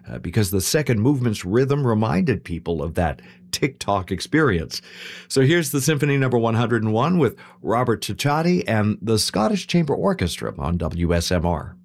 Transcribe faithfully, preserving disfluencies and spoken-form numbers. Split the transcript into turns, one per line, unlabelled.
uh, because the second movement's rhythm reminded people of that TikTok experience. So here's the Symphony Number one hundred one with Robert Cicciotti and the Scottish Chamber Orchestra on W S M R.